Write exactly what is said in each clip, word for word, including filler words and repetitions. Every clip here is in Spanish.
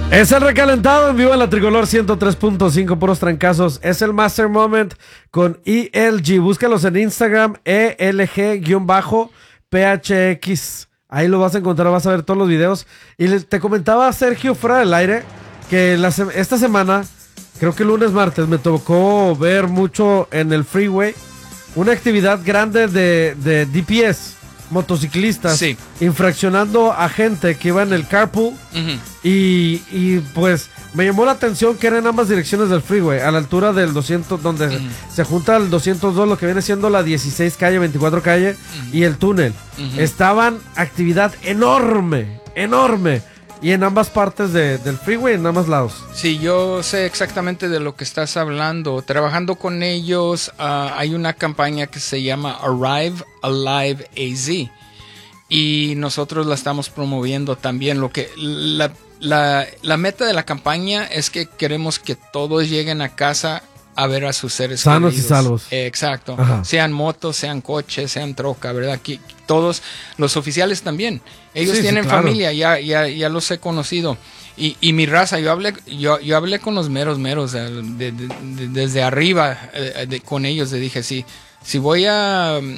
Es el recalentado en vivo en la Tricolor ciento tres punto cinco, puros trancazos. Es el Master Moment con E L G. Búscalos en Instagram, E L G P H X. Ahí lo vas a encontrar, vas a ver todos los videos. Y le, te comentaba Sergio fuera del aire que la, esta semana, creo que lunes, martes, me tocó ver mucho en el freeway una actividad grande de, de D P S, motociclistas, sí, infraccionando a gente que iba en el carpool. Uh-huh. y, y pues me llamó la atención que eran en ambas direcciones del freeway, a la altura del doscientos, donde uh-huh. se junta el doscientos dos, lo que viene siendo la dieciséis calle, veinticuatro calle uh-huh. y el túnel. Uh-huh. Estaban actividad enorme, enorme. Y en ambas partes de, del freeway, en ambos lados. Sí, yo sé exactamente de lo que estás hablando. Trabajando con ellos, uh, hay una campaña que se llama Arrive Alive A Z. Y nosotros la estamos promoviendo también. Lo que la, la, la meta de la campaña es que queremos que todos lleguen a casa a ver a sus seres sanos queridos. Y salvos. Eh, exacto. Ajá. Sean motos, sean coches, sean troca, ¿verdad? Aquí, todos los oficiales también. Ellos sí, tienen sí, claro. familia, ya, ya, ya los he conocido. Y, y mi raza, yo hablé, yo, yo hablé con los meros meros, de, de, de, de, desde arriba de, de, con ellos. Le dije, sí, si voy a, a,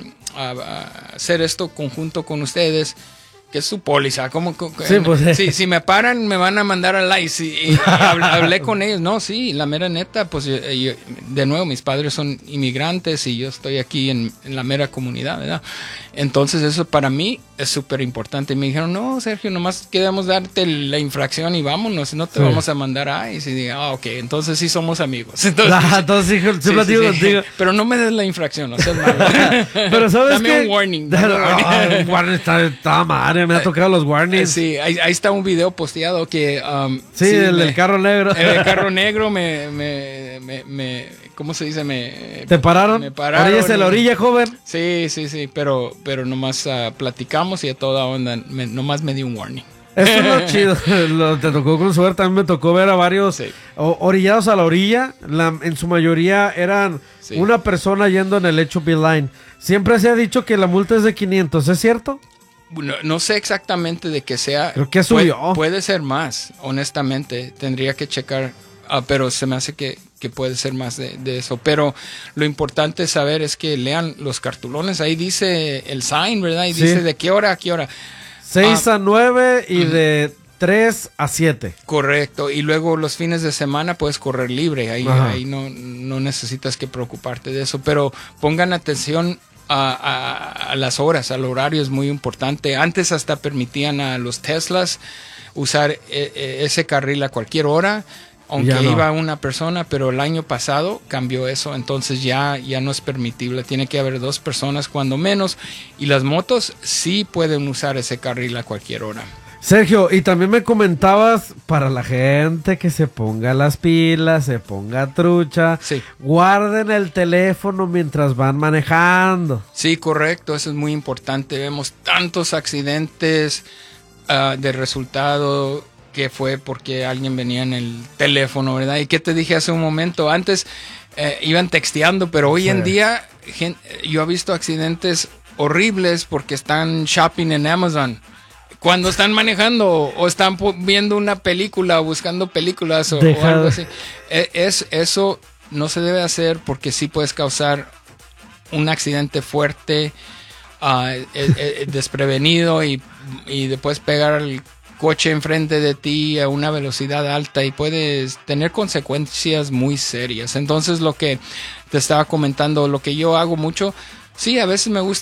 a hacer esto conjunto con ustedes, que es su póliza, ¿cómo? Sí, pues, si, si me paran, me van a mandar al ICE. Y, y hablé, hablé con ellos. No, sí, la mera neta, pues yo, yo, de nuevo, mis padres son inmigrantes y yo estoy aquí en, en la mera comunidad, ¿verdad? Entonces eso para mí es súper importante. Y me dijeron, no, Sergio, nomás queremos darte la infracción y vámonos, no te sí. vamos a mandar a ICE. Y dije, ah, ok, entonces sí somos amigos. Entonces, ah, entonces hijo, sí, sí, platico sí, contigo. Pero no me des la infracción, no seas malo. Pero sabes dame que... un warning. Dame un warning. Oh, un warning está, está madre, me ha tocado los warnings. Sí, ahí, ahí está un video posteado que... Um, sí, sí, el me, del carro negro. El carro negro me, me, me, me... ¿Cómo se dice? Me, ¿Te pararon? Me pararon. ¿Orillas en la orilla, joven? Sí, sí, sí, pero, pero nomás uh, platicamos y a toda onda, me, nomás me dio un warning. Eso es lo chido, lo, te tocó con suerte. También me tocó ver a varios sí. o, orillados a la orilla. La, en su mayoría eran sí. una persona yendo en el H O P line. Siempre se ha dicho que la multa es de quinientos, ¿es cierto? No, no sé exactamente de qué sea. Creo que subió. Puede, puede ser más, honestamente. Tendría que checar, uh, pero se me hace que, que puede ser más de, de eso. Pero lo importante saber es que lean los cartulones. Ahí dice el sign, ¿verdad? Y sí. dice de qué hora a qué hora. seis a nueve y uh-huh. de tres a siete. Correcto. Y luego los fines de semana puedes correr libre. Ahí, ahí no, no necesitas que preocuparte de eso. Pero pongan atención A, a, a las horas, al horario es muy importante. Antes hasta permitían a los Teslas usar e, ese carril a cualquier hora, aunque no. iba una persona, pero el año pasado cambió eso, entonces ya, ya no es permitible. Tiene que haber dos personas cuando menos, y las motos sí pueden usar ese carril a cualquier hora. Sergio, y también me comentabas, para la gente que se ponga las pilas, se ponga trucha, sí. guarden el teléfono mientras van manejando. Sí, correcto, eso es muy importante. Vemos tantos accidentes uh, de resultado que fue porque alguien venía en el teléfono, ¿verdad? Y qué te dije hace un momento, antes eh, iban texteando, pero hoy sí. en día gente, yo he visto accidentes horribles porque están shopping en Amazon. Cuando están manejando o están viendo una película o buscando películas o, o algo así. Es, eso no se debe hacer porque sí puedes causar un accidente fuerte, uh, eh, eh, desprevenido y, y después pegar al coche enfrente de ti a una velocidad alta y puedes tener consecuencias muy serias. Entonces lo que te estaba comentando, lo que yo hago mucho, sí, a veces me gusta